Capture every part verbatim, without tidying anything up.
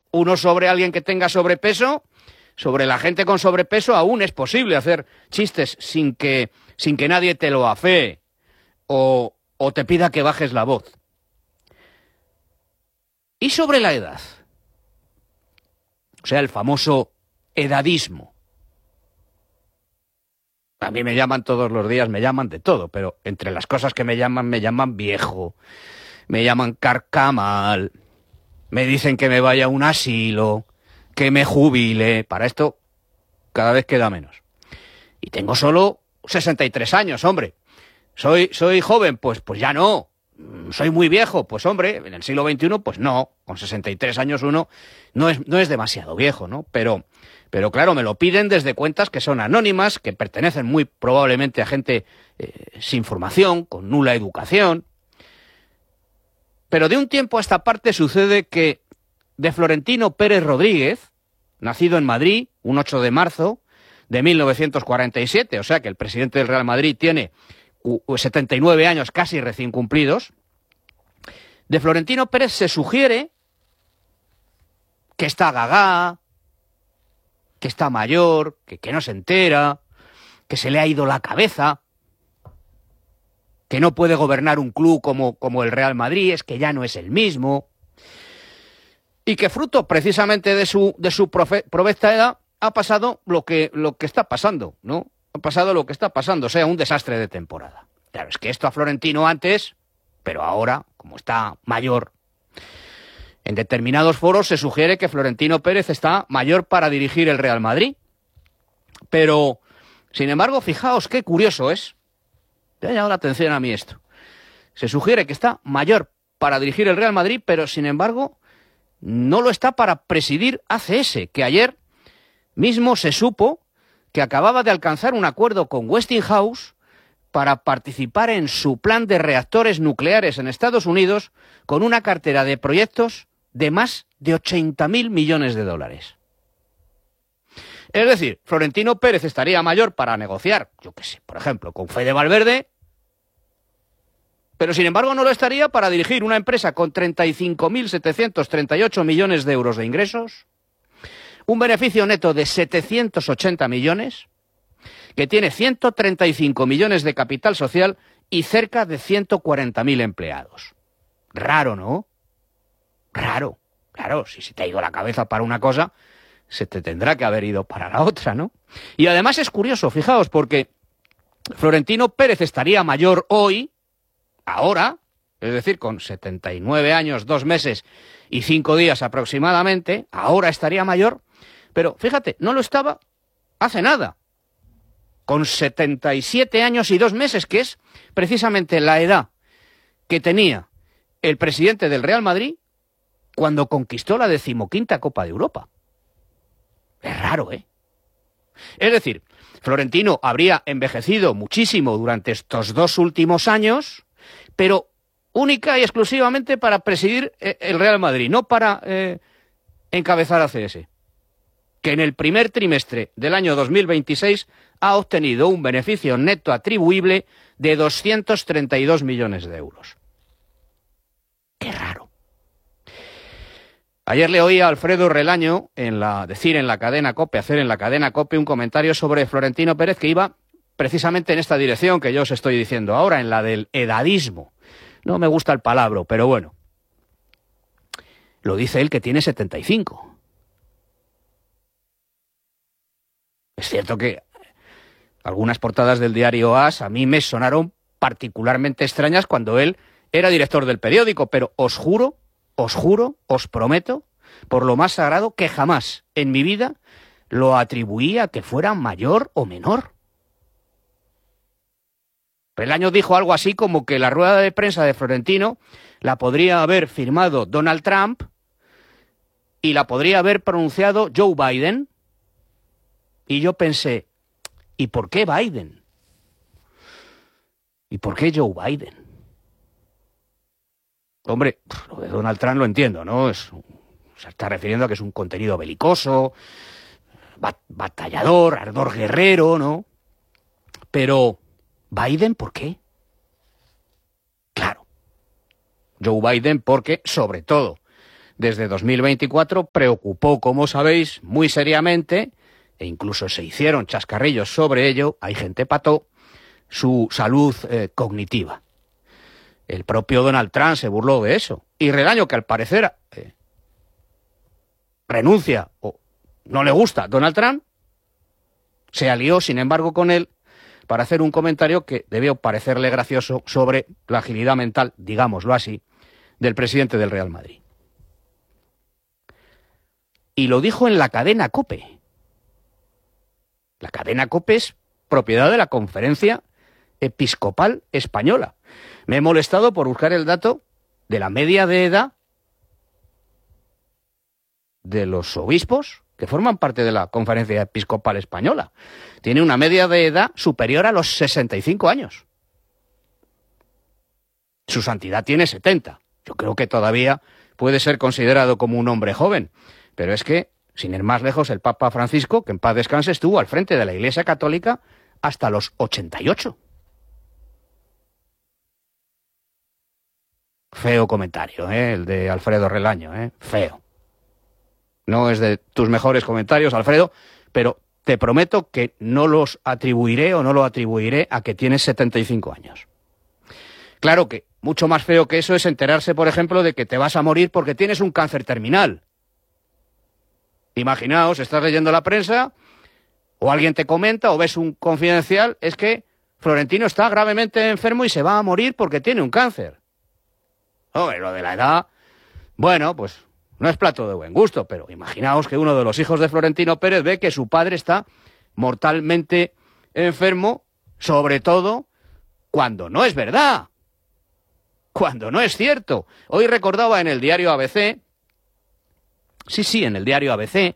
uno sobre alguien que tenga sobrepeso, sobre la gente con sobrepeso aún es posible hacer chistes sin que, sin que nadie te lo afee o, o te pida que bajes la voz. Y sobre la edad, o sea, el famoso edadismo. A mí me llaman todos los días, me llaman de todo, pero entre las cosas que me llaman, me llaman viejo, me llaman carcamal, me dicen que me vaya a un asilo, que me jubile. Para esto cada vez queda menos. Y tengo solo sesenta y tres años, hombre. ¿Soy, soy joven? Pues, pues ya no. ¿Soy muy viejo? Pues hombre, en el siglo veintiuno, pues no. Con sesenta y tres años uno no es, no es demasiado viejo, ¿no? Pero... Pero claro, me lo piden desde cuentas que son anónimas, que pertenecen muy probablemente a gente eh, sin formación, con nula educación. Pero de un tiempo a esta parte sucede que de Florentino Pérez Rodríguez, nacido en Madrid, un ocho de marzo de mil novecientos cuarenta y siete, o sea que el presidente del Real Madrid tiene setenta y nueve años casi recién cumplidos, de Florentino Pérez se sugiere que está gagá, que está mayor, que, que no se entera, que se le ha ido la cabeza, que no puede gobernar un club como, como el Real Madrid, es que ya no es el mismo, y que fruto precisamente de su, de su profe, provesta edad ha pasado lo que, lo que está pasando, ¿no? Ha pasado lo que está pasando, o sea, un desastre de temporada. Claro, es que esto a Florentino antes, pero ahora, como está mayor, en determinados foros se sugiere que Florentino Pérez está mayor para dirigir el Real Madrid. Pero, sin embargo, fijaos qué curioso es. Me ha llamado la atención a mí esto. Se sugiere que está mayor para dirigir el Real Madrid, pero, sin embargo, no lo está para presidir A C S, que ayer mismo se supo que acababa de alcanzar un acuerdo con Westinghouse para participar en su plan de reactores nucleares en Estados Unidos con una cartera de proyectos de más de ochenta mil millones de dólares. Es decir, Florentino Pérez estaría mayor para negociar, yo qué sé, por ejemplo, con Fede Valverde, pero sin embargo no lo estaría para dirigir una empresa con treinta y cinco mil setecientos treinta y ocho millones de euros de ingresos, un beneficio neto de setecientos ochenta millones, que tiene ciento treinta y cinco millones de capital social y cerca de ciento cuarenta mil empleados. Raro, ¿no? Raro. Claro, si se te ha ido la cabeza para una cosa, se te tendrá que haber ido para la otra, ¿no? Y además es curioso, fijaos, porque Florentino Pérez estaría mayor hoy, ahora, es decir, con setenta y nueve años, dos meses y cinco días aproximadamente, ahora estaría mayor, pero fíjate, no lo estaba hace nada, con setenta y siete años y dos meses, que es precisamente la edad que tenía el presidente del Real Madrid cuando conquistó la decimoquinta Copa de Europa. Es raro, ¿eh? Es decir, Florentino habría envejecido muchísimo durante estos dos últimos años, pero única y exclusivamente para presidir el Real Madrid, no para eh, encabezar A C S, que en el primer trimestre del año dos mil veintiséis ha obtenido un beneficio neto atribuible de doscientos treinta y dos millones de euros. Qué raro. Ayer le oí a Alfredo Relaño en la, decir en la cadena COPE, hacer en la cadena COPE un comentario sobre Florentino Pérez que iba precisamente en esta dirección que yo os estoy diciendo ahora, en la del edadismo. No me gusta el palabra, pero bueno. Lo dice él que tiene setenta y cinco. Es cierto que algunas portadas del diario AS a mí me sonaron particularmente extrañas cuando él era director del periódico, pero os juro, os juro, os prometo, por lo más sagrado, que jamás en mi vida lo atribuía a que fuera mayor o menor. Relaño dijo algo así como que la rueda de prensa de Florentino la podría haber firmado Donald Trump y la podría haber pronunciado Joe Biden. Y yo pensé, ¿y por qué Biden? ¿Y por qué Joe Biden? Hombre, lo de Donald Trump lo entiendo, ¿no? Es, se está refiriendo a que es un contenido belicoso, bat, batallador, ardor guerrero, ¿no? Pero, ¿Biden por qué? Claro, Joe Biden porque, sobre todo, desde dos mil veinticuatro preocupó, como sabéis, muy seriamente, e incluso se hicieron chascarrillos sobre ello, hay gente pató, su salud eh, cognitiva. El propio Donald Trump se burló de eso. Y Relaño, que al parecer eh, renuncia o no le gusta a Donald Trump, se alió, sin embargo, con él para hacer un comentario que debió parecerle gracioso sobre la agilidad mental, digámoslo así, del presidente del Real Madrid. Y lo dijo en la cadena COPE. La cadena COPE es propiedad de la Conferencia Episcopal Española. Me he molestado por buscar el dato de la media de edad de los obispos que forman parte de la Conferencia Episcopal Española. Tiene una media de edad superior a los sesenta y cinco años. Su santidad tiene setenta. Yo creo que todavía puede ser considerado como un hombre joven. Pero es que, sin ir más lejos, el Papa Francisco, que en paz descanse, estuvo al frente de la Iglesia Católica hasta los ochenta y ocho. Feo comentario, ¿eh? El de Alfredo Relaño, ¿eh? Feo. No es de tus mejores comentarios, Alfredo, pero te prometo que no los atribuiré o no lo atribuiré a que tienes setenta y cinco años. Claro que mucho más feo que eso es enterarse, por ejemplo, de que te vas a morir porque tienes un cáncer terminal. Imaginaos, estás leyendo la prensa, o alguien te comenta, o ves un confidencial, es que Florentino está gravemente enfermo y se va a morir porque tiene un cáncer. Oh, lo de la edad, bueno, pues no es plato de buen gusto, pero imaginaos que uno de los hijos de Florentino Pérez ve que su padre está mortalmente enfermo, sobre todo cuando no es verdad, cuando no es cierto. Hoy recordaba en el diario A B C, sí, sí, en el diario A B C,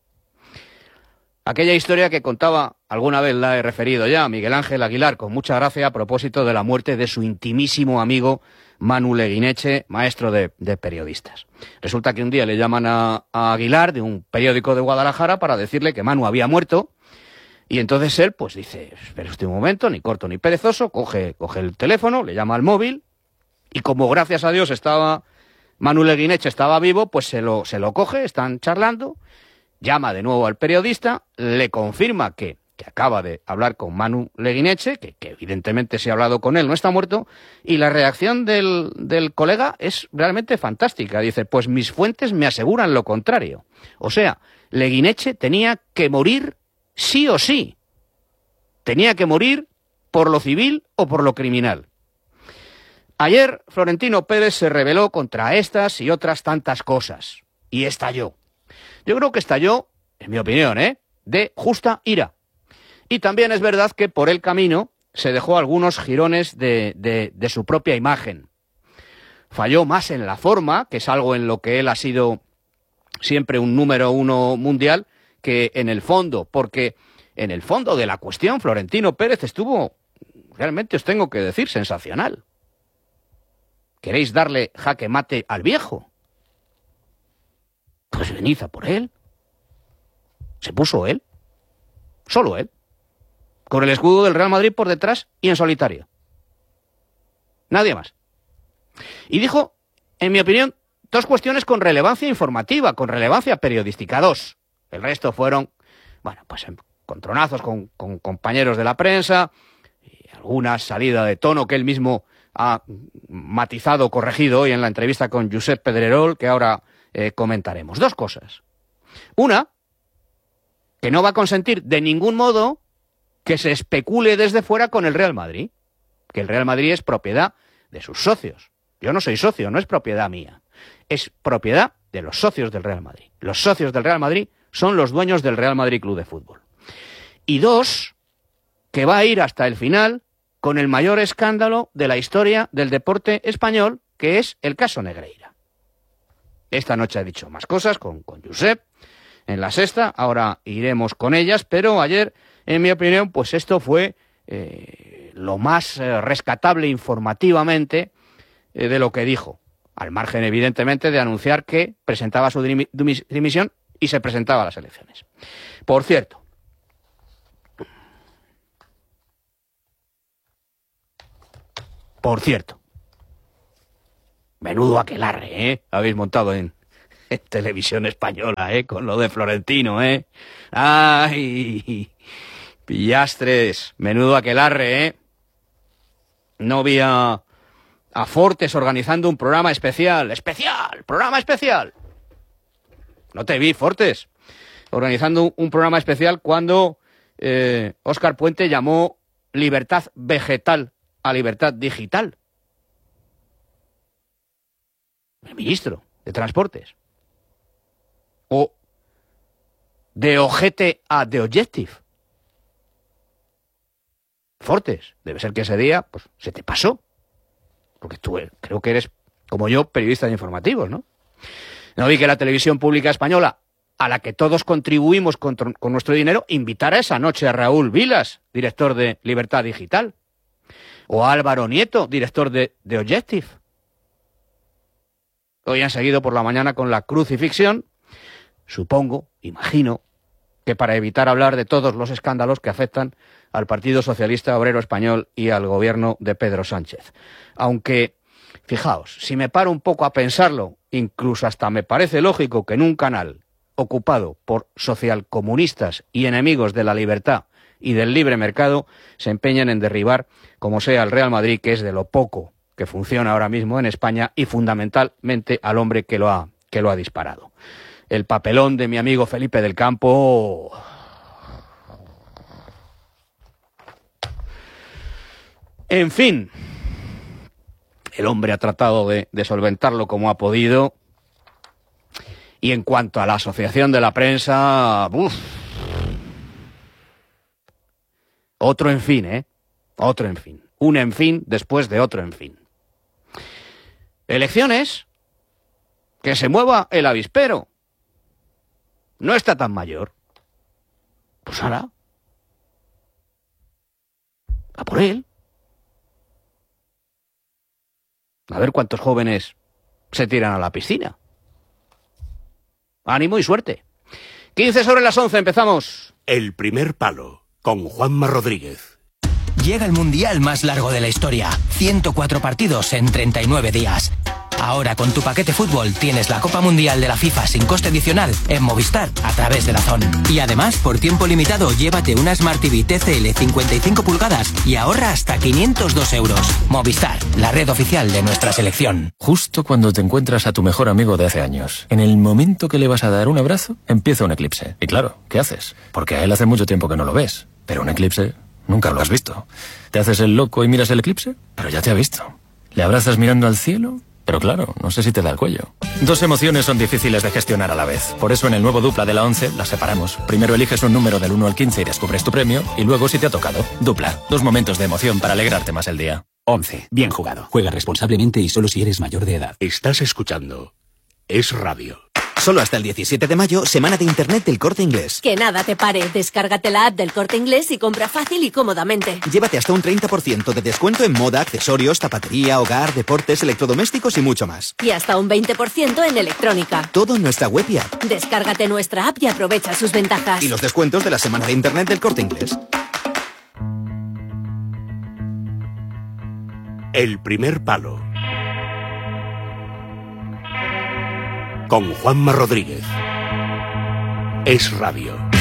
aquella historia que contaba, alguna vez la he referido ya, Miguel Ángel Aguilar, con mucha gracia, a propósito de la muerte de su intimísimo amigo Manu Leguineche, maestro de, de periodistas. Resulta que un día le llaman a, a Aguilar, de un periódico de Guadalajara, para decirle que Manu había muerto, y entonces él, pues dice, espera usted un momento, ni corto ni perezoso, coge, coge el teléfono, le llama al móvil, y como gracias a Dios estaba Manu Leguineche estaba vivo, pues se lo, se lo coge, están charlando, llama de nuevo al periodista, le confirma que, que acaba de hablar con Manu Leguineche, que, que evidentemente si ha hablado con él no está muerto, y la reacción del, del colega es realmente fantástica. Dice, pues mis fuentes me aseguran lo contrario. O sea, Leguineche tenía que morir sí o sí. Tenía que morir por lo civil o por lo criminal. Ayer Florentino Pérez se rebeló contra estas y otras tantas cosas, y estalló. Yo creo que estalló, en mi opinión, ¿eh?, de justa ira. Y también es verdad que por el camino se dejó algunos jirones de, de, de su propia imagen. Falló más en la forma, que es algo en lo que él ha sido siempre un número uno mundial, que en el fondo, porque en el fondo de la cuestión Florentino Pérez estuvo, realmente os tengo que decir, sensacional. ¿Queréis darle jaque mate al viejo? Pues venid a por él. Se puso él, solo él, con el escudo del Real Madrid por detrás y en solitario. Nadie más. Y dijo, en mi opinión, dos cuestiones con relevancia informativa, con relevancia periodística, dos. El resto fueron, bueno, pues encontronazos con, con compañeros de la prensa, y alguna salida de tono que él mismo ha matizado, corregido hoy en la entrevista con Josep Pedrerol, que ahora eh, comentaremos. Dos cosas. Una, que no va a consentir de ningún modo que se especule desde fuera con el Real Madrid, que el Real Madrid es propiedad de sus socios. Yo no soy socio, no es propiedad mía, es propiedad de los socios del Real Madrid. Los socios del Real Madrid son los dueños del Real Madrid Club de Fútbol. Y dos, que va a ir hasta el final con el mayor escándalo de la historia del deporte español, que es el caso Negreira. Esta noche he dicho más cosas con, con Josep en La Sexta, ahora iremos con ellas, pero ayer, en mi opinión, pues esto fue eh, lo más eh, rescatable informativamente eh, de lo que dijo, al margen evidentemente de anunciar que presentaba su dimisión y se presentaba a las elecciones. Por cierto, por cierto, menudo aquelarre, ¿eh?, habéis montado en, Televisión Española, ¿eh? Con lo de Florentino, ¿eh? ¡Ay! Pillastres, menudo aquelarre, ¿eh? No vi a, a Fortes organizando un programa especial. ¡Especial! ¡Programa especial! No te vi, Fortes, organizando un, un programa especial cuando eh, Óscar Puente llamó libertad vegetal a libertad digital. El ministro de Transportes. O de ojete a The Objective. Fortes, debe ser que ese día pues se te pasó. Porque tú creo que eres, como yo, periodista de informativos, ¿no? No vi que la televisión pública española, a la que todos contribuimos con, con nuestro dinero, invitara esa noche a Raúl Vilas, director de Libertad Digital. O a Álvaro Nieto, director de The Objective. Hoy han seguido por la mañana con la crucifixión, supongo, imagino, que para evitar hablar de todos los escándalos que afectan al Partido Socialista Obrero Español y al gobierno de Pedro Sánchez. Aunque, fijaos, si me paro un poco a pensarlo, incluso hasta me parece lógico que en un canal ocupado por socialcomunistas y enemigos de la libertad y del libre mercado se empeñen en derribar, como sea, el Real Madrid, que es de lo poco que funciona ahora mismo en España, y fundamentalmente al hombre que lo ha, que lo ha disparado. El papelón de mi amigo Felipe del Campo... En fin, el hombre ha tratado de, de solventarlo como ha podido. Y en cuanto a la asociación de la prensa... Uf, otro en fin, ¿eh? Otro en fin. Un en fin después de otro en fin. Elecciones. Que se mueva el avispero. No está tan mayor. Pues ahora. A por él. A ver cuántos jóvenes se tiran a la piscina. Ánimo y suerte. quince sobre las once, empezamos. El primer palo, con Juanma Rodríguez. Llega el mundial más largo de la historia. ciento cuatro partidos en treinta y nueve días. Ahora con tu paquete fútbol tienes la Copa Mundial de la FIFA sin coste adicional en Movistar a través de DAZN. Y además, por tiempo limitado, llévate una Smart T V T C L cincuenta y cinco pulgadas y ahorra hasta quinientos dos euros. Movistar, la red oficial de nuestra selección. Justo cuando te encuentras a tu mejor amigo de hace años, en el momento que le vas a dar un abrazo, empieza un eclipse. Y claro, ¿qué haces? Porque a él hace mucho tiempo que no lo ves. Pero un eclipse nunca lo has visto. ¿Te haces el loco y miras el eclipse? Pero ya te ha visto. ¿Le abrazas mirando al cielo? Pero claro, no sé si te da el cuello. Dos emociones son difíciles de gestionar a la vez. Por eso en el nuevo Dupla de la once las separamos. Primero eliges un número del uno al quince y descubres tu premio. Y luego si te ha tocado. Dupla. Dos momentos de emoción para alegrarte más el día. once. Bien jugado. Juega responsablemente y solo si eres mayor de edad. Estás escuchando Es Radio. Solo hasta el diecisiete de mayo, semana de Internet del Corte Inglés. Que nada te pare. Descárgate la app del Corte Inglés y compra fácil y cómodamente. Llévate hasta un treinta por ciento de descuento en moda, accesorios, zapatería, hogar, deportes, electrodomésticos y mucho más. Y hasta un veinte por ciento en electrónica. Todo en nuestra web y app. Descárgate nuestra app y aprovecha sus ventajas. Y los descuentos de la semana de Internet del Corte Inglés. El primer palo, con Juanma Rodríguez. Es Radio.